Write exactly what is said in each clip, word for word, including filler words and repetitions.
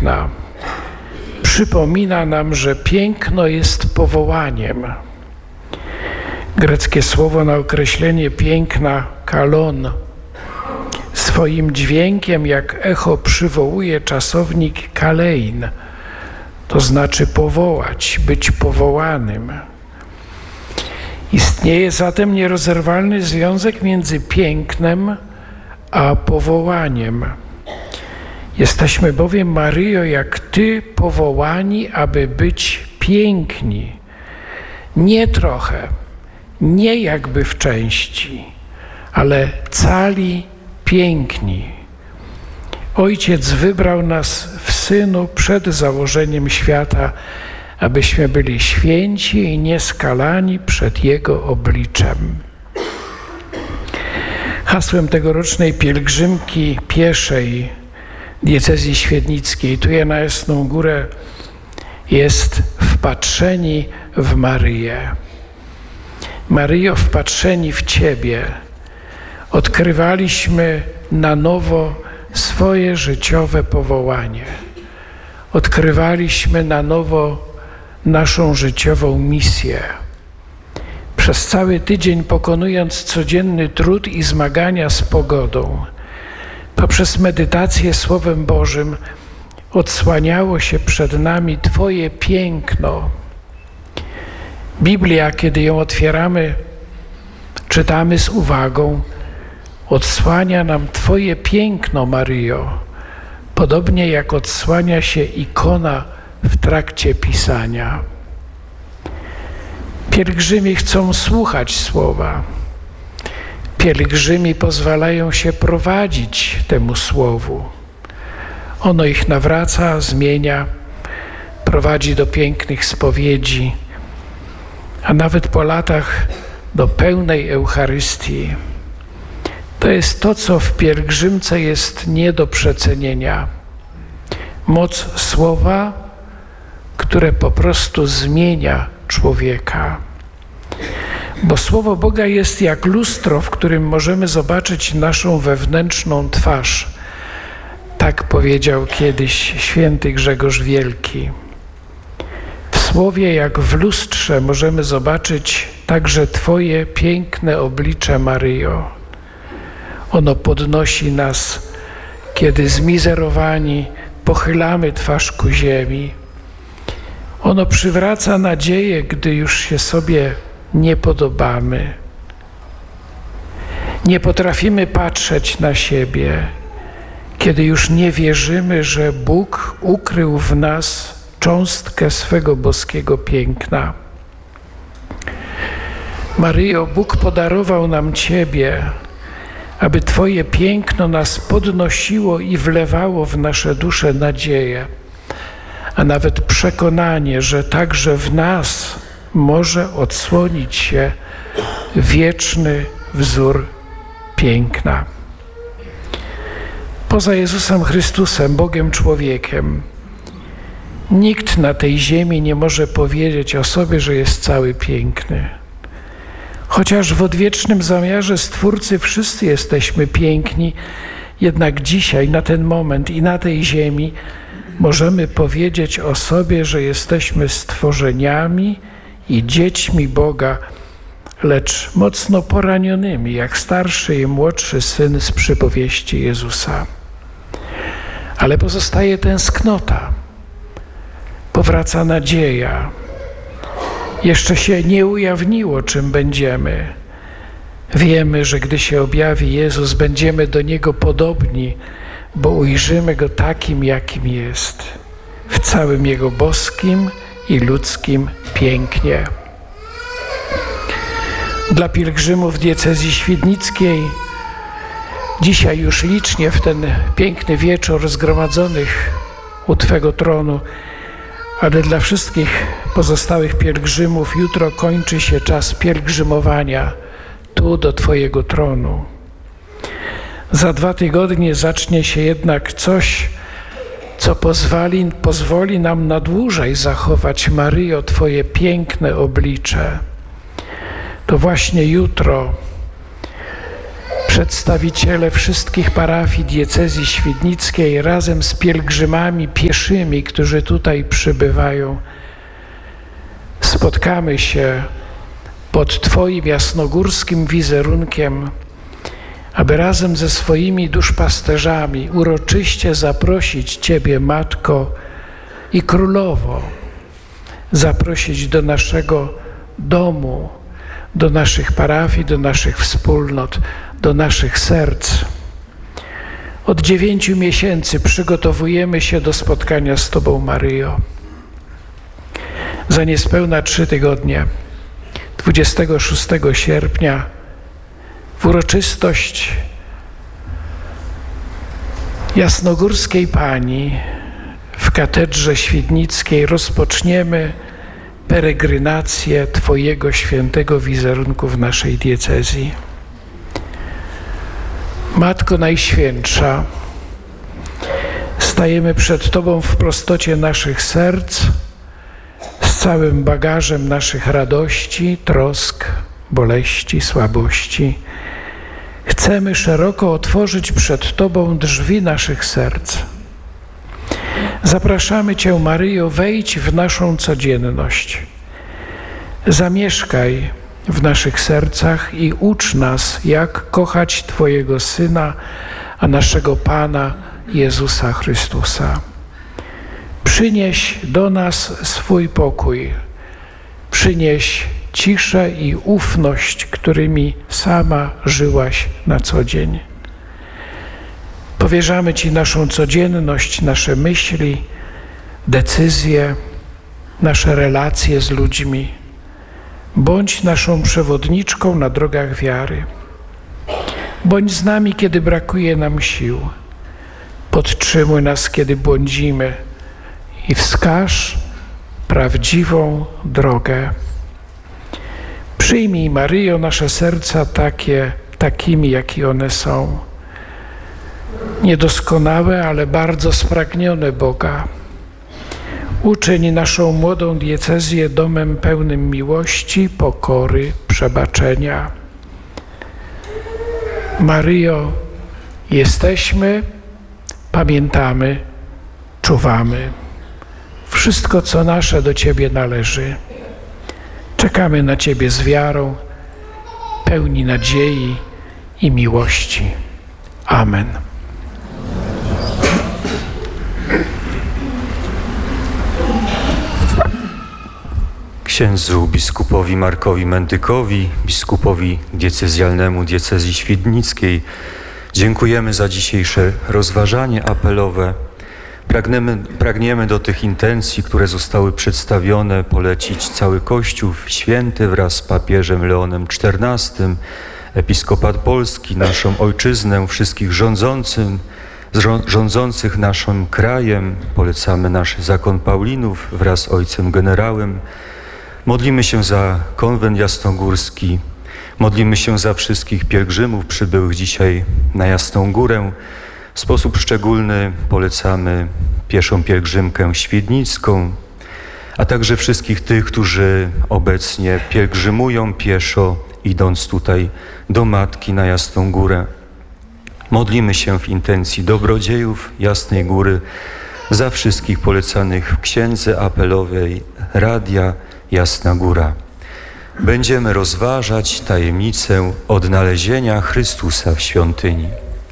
piękna przypomina nam, że piękno jest powołaniem. Greckie słowo na określenie piękna, kalon, swoim dźwiękiem jak echo przywołuje czasownik kalein, to znaczy powołać, być powołanym. Istnieje zatem nierozerwalny związek między pięknem a powołaniem. Jesteśmy bowiem, Maryjo, jak Ty powołani, aby być piękni. Nie trochę, nie jakby w części, ale cali piękni. Ojciec wybrał nas w Synu przed założeniem świata, abyśmy byli święci i nieskalani przed Jego obliczem. Hasłem tegorocznej pielgrzymki pieszej diecezji świdnickiej, tu na Jasną Górę, jest wpatrzeni w Maryję. Maryjo, wpatrzeni w Ciebie, odkrywaliśmy na nowo swoje życiowe powołanie. Odkrywaliśmy na nowo naszą życiową misję. Przez cały tydzień, pokonując codzienny trud i zmagania z pogodą, poprzez medytację Słowem Bożym odsłaniało się przed nami Twoje piękno. Biblia, kiedy ją otwieramy, czytamy z uwagą, odsłania nam Twoje piękno, Maryjo, podobnie jak odsłania się ikona w trakcie pisania. Pielgrzymi chcą słuchać słowa. Pielgrzymi pozwalają się prowadzić temu słowu. Ono ich nawraca, zmienia, prowadzi do pięknych spowiedzi, a nawet po latach do pełnej Eucharystii. To jest to, co w pielgrzymce jest nie do przecenienia. Moc słowa, które po prostu zmienia człowieka. Bo Słowo Boga jest jak lustro, w którym możemy zobaczyć naszą wewnętrzną twarz. Tak powiedział kiedyś święty Grzegorz Wielki. W Słowie jak w lustrze możemy zobaczyć także Twoje piękne oblicze, Maryjo. Ono podnosi nas, kiedy zmizerowani pochylamy twarz ku ziemi. Ono przywraca nadzieję, gdy już się sobie nie podobamy. Nie potrafimy patrzeć na siebie, kiedy już nie wierzymy, że Bóg ukrył w nas cząstkę swego boskiego piękna. Maryjo, Bóg podarował nam Ciebie, aby Twoje piękno nas podnosiło i wlewało w nasze dusze nadzieję, a nawet przekonanie, że także w nas może odsłonić się wieczny wzór piękna. Poza Jezusem Chrystusem, Bogiem człowiekiem, nikt na tej ziemi nie może powiedzieć o sobie, że jest cały piękny. Chociaż w odwiecznym zamiarze Stwórcy wszyscy jesteśmy piękni, jednak dzisiaj, na ten moment i na tej ziemi możemy powiedzieć o sobie, że jesteśmy stworzeniami i dziećmi Boga, lecz mocno poranionymi, jak starszy i młodszy syn z przypowieści Jezusa. Ale pozostaje tęsknota, powraca nadzieja. Jeszcze się nie ujawniło, czym będziemy. Wiemy, że gdy się objawi Jezus, będziemy do Niego podobni, bo ujrzymy Go takim, jakim jest, w całym Jego boskim i ludzkim pięknie. Dla pielgrzymów diecezji świdnickiej, dzisiaj już licznie w ten piękny wieczór zgromadzonych u Twego tronu, ale dla wszystkich pozostałych pielgrzymów jutro kończy się czas pielgrzymowania tu do Twojego tronu. Za dwa tygodnie zacznie się jednak coś, co pozwoli, pozwoli nam na dłużej zachować, Maryjo, Twoje piękne oblicze. To właśnie jutro, przedstawiciele wszystkich parafii diecezji świdnickiej razem z pielgrzymami pieszymi, którzy tutaj przybywają, spotkamy się pod Twoim jasnogórskim wizerunkiem, aby razem ze swoimi duszpasterzami uroczyście zaprosić Ciebie, Matko i Królowo, zaprosić do naszego domu, do naszych parafii, do naszych wspólnot, do naszych serc. Od dziewięciu miesięcy przygotowujemy się do spotkania z Tobą, Maryjo. Za niespełna trzy tygodnie, dwudziestego szóstego sierpnia, w uroczystość Jasnogórskiej Pani w katedrze świdnickiej rozpoczniemy peregrinację Twojego świętego wizerunku w naszej diecezji. Matko Najświętsza, stajemy przed Tobą w prostocie naszych serc, z całym bagażem naszych radości, trosk, boleści, słabości. Chcemy szeroko otworzyć przed Tobą drzwi naszych serc. Zapraszamy Cię, Maryjo, wejdź w naszą codzienność. Zamieszkaj w naszych sercach i ucz nas, jak kochać Twojego Syna, a naszego Pana Jezusa Chrystusa. Przynieś do nas swój pokój. Przynieś ciszę i ufność, którymi sama żyłaś na co dzień. Powierzamy Ci naszą codzienność, nasze myśli, decyzje, nasze relacje z ludźmi. Bądź naszą przewodniczką na drogach wiary. Bądź z nami, kiedy brakuje nam sił. Podtrzymuj nas, kiedy błądzimy i wskaż prawdziwą drogę. Przyjmij, Maryjo, nasze serca takie, takimi, jakie one są. Niedoskonałe, ale bardzo spragnione Boga. Uczyń naszą młodą diecezję domem pełnym miłości, pokory, przebaczenia. Maryjo, jesteśmy, pamiętamy, czuwamy. Wszystko, co nasze, do Ciebie należy. Czekamy na Ciebie z wiarą, pełni nadziei i miłości. Amen. Księdzu biskupowi Markowi Mendykowi, biskupowi diecezjalnemu diecezji świdnickiej, dziękujemy za dzisiejsze rozważanie apelowe. Pragniemy, pragniemy do tych intencji, które zostały przedstawione, polecić cały Kościół Święty wraz z papieżem Leonem czternastym, episkopat Polski, naszą ojczyznę, wszystkich rządzącym, rządzących naszym krajem. Polecamy nasz zakon Paulinów wraz z ojcem generałem. Modlimy się za konwent jasnogórski, modlimy się za wszystkich pielgrzymów przybyłych dzisiaj na Jasną Górę. W sposób szczególny polecamy pieszą pielgrzymkę świdnicką, a także wszystkich tych, którzy obecnie pielgrzymują pieszo, idąc tutaj do Matki na Jasną Górę. Modlimy się w intencji dobrodziejów Jasnej Góry za wszystkich polecanych w księdze apelowej Radia Jasna Góra. Będziemy rozważać tajemnicę odnalezienia Chrystusa w świątyni.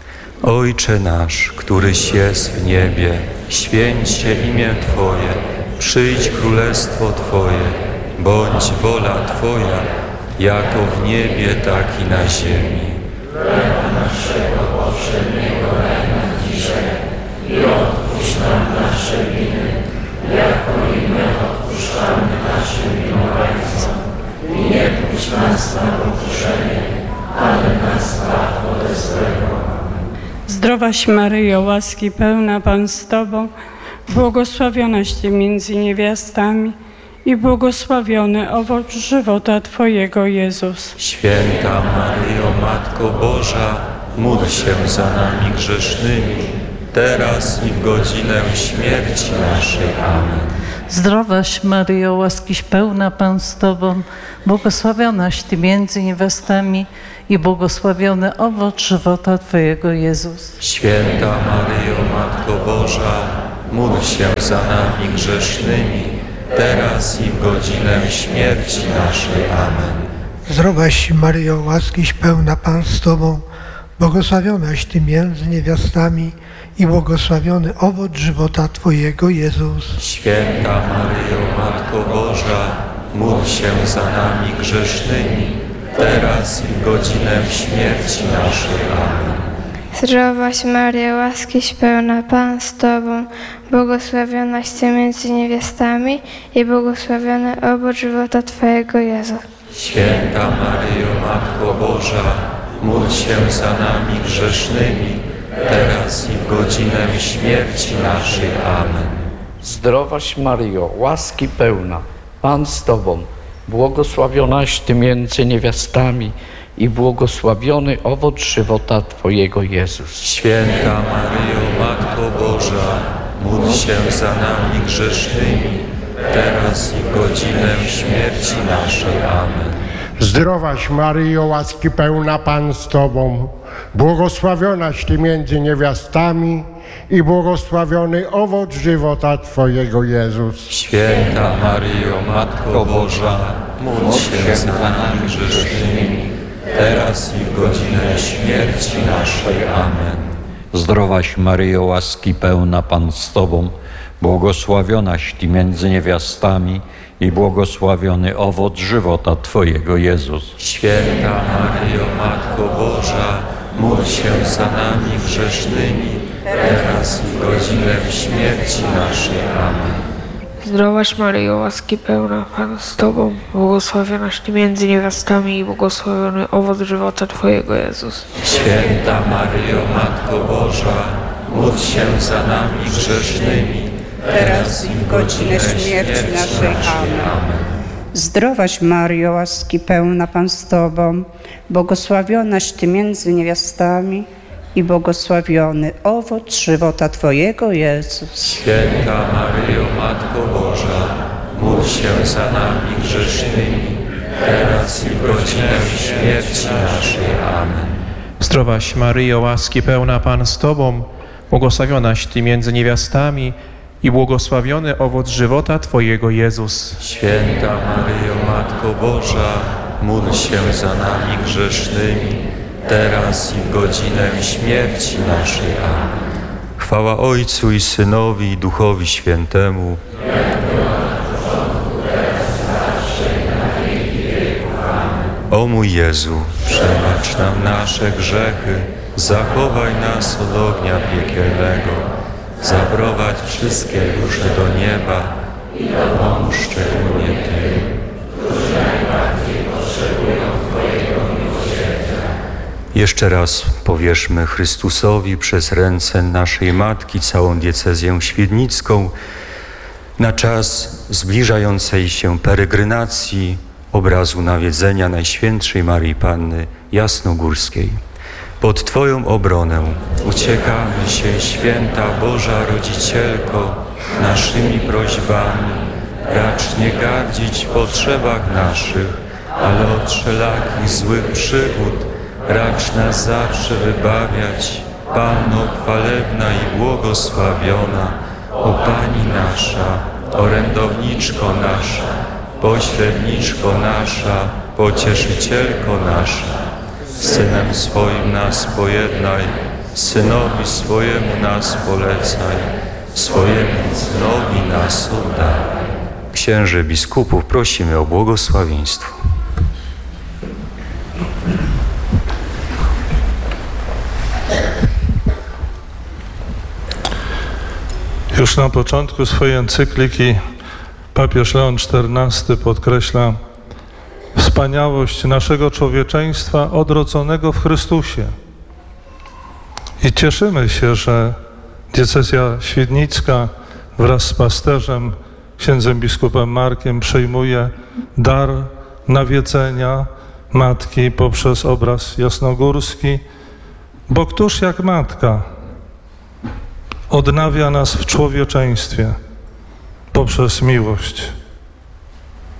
Ojcze nasz, któryś jest w niebie, święć się imię Twoje, przyjdź królestwo Twoje, bądź wola Twoja, jako w niebie, tak i na ziemi. Chleba naszego powszedniego daj nam dzisiaj i odpuść nam nasze winy, jako i my odpuszczamy naszym winowajcom. I nie puść nas na pokuszenie, ale nas zbaw ode złego. Zdrowaś Maryjo, łaski pełna, Pan z Tobą, błogosławionaś Ty między niewiastami i błogosławiony owoc żywota Twojego, Jezus. Święta Maryjo, Matko Boża, módl się za nami grzesznymi, teraz i w godzinę śmierci naszej. Amen. Zdrowaś Maryjo, łaskiś pełna, Pan z Tobą, błogosławionaś Ty między niewiastami i błogosławiony owoc żywota Twojego, Jezus. Święta Maryjo, Matko Boża, módl się za nami grzesznymi, teraz i w godzinę śmierci naszej. Amen. Zdrowaś Maryjo, łaskiś pełna, Pan z Tobą, błogosławionaś Ty między niewiastami i błogosławiony owoc żywota Twojego, Jezus. Święta Maryjo, Matko Boża, módl się za nami grzesznymi, teraz i w godzinę śmierci naszej. Amen. Zdrowaś Maryjo, łaskiś pełna, Pan z Tobą, błogosławionaś Ty między niewiastami i błogosławiony owoc żywota Twojego, Jezus. Święta Maryjo, Matko Boża, módl się za nami grzesznymi, teraz i w godzinę śmierci naszej. Amen. Zdrowaś Maryjo, łaski pełna, Pan z Tobą, błogosławionaś Ty między niewiastami i błogosławiony owoc żywota Twojego, Jezus. Święta Maryjo, Matko Boża, módl się za nami grzesznymi, teraz i w godzinę śmierci naszej. Amen. Zdrowaś Maryjo, łaski pełna, Pan z Tobą, błogosławionaś Ty między niewiastami i błogosławiony owoc żywota Twojego, Jezus. Święta Maryjo, Matko Boża, módl się za nami grzesznymi, teraz i w godzinę śmierci naszej. Amen. Zdrowaś Maryjo, łaski pełna, Pan z Tobą, błogosławionaś Ty między niewiastami i błogosławiony owoc żywota Twojego, Jezus. Święta Maryjo, Matko Boża, módl się za nami grzesznymi, teraz i w godzinę śmierci naszej. Amen. Zdrowaś Maryjo, łaski pełna, Pan z Tobą, błogosławionaś Ty między niewiastami i błogosławiony owoc żywota Twojego, Jezus. Święta Maryjo, Matko Boża, módl się za nami grzesznymi, teraz i w godzinę śmierci naszej. Amen. Zdrowaś Maryjo, łaski pełna, Pan z Tobą, błogosławionaś Ty między niewiastami i błogosławiony owoc żywota Twojego, Jezus. Święta Maryjo, Matko Boża, módl się za nami grzesznymi, teraz i w godzinę śmierci naszej. Amen. Zdrowaś Maryjo, łaski pełna, Pan z Tobą, błogosławionaś Ty między niewiastami i błogosławiony owoc żywota Twojego, Jezus. Święta Maryjo, Matko Boża, módl się za nami grzesznymi, teraz i w godzinę śmierci naszej. Amen. Chwała Ojcu i Synowi i Duchowi Świętemu. O mój Jezu, przebacz nam nasze grzechy, zachowaj nas od ognia piekielnego, zaprowadź wszystkie dusze do nieba i dopomóż szczególnie tym, którzy najbardziej potrzebują Twojego miłosierdzia. Jeszcze raz powierzmy Chrystusowi przez ręce naszej Matki całą diecezję świdnicką na czas zbliżającej się peregrynacji obrazu nawiedzenia Najświętszej Maryi Panny Jasnogórskiej. Pod Twoją obronę uciekamy się, Święta Boża Rodzicielko, naszymi prośbami. Racz nie gardzić w potrzebach naszych, ale od wszelakich złych przygód racz nas zawsze wybawiać. Panno chwalebna i błogosławiona, o Pani nasza, orędowniczko nasza, pośredniczko nasza, pocieszycielko nasza. Synem swoim nas pojednaj, Synowi swojemu nas polecaj, swojemu Synowi nas oddaj. Księży biskupów prosimy o błogosławieństwo. Już na początku swojej encykliki papież Leon czternasty podkreśla wspaniałość naszego człowieczeństwa odrodzonego w Chrystusie. I cieszymy się, że diecezja świdnicka wraz z pasterzem, księdzem biskupem Markiem, przyjmuje dar nawiedzenia Matki poprzez obraz jasnogórski, bo któż jak Matka odnawia nas w człowieczeństwie poprzez miłość.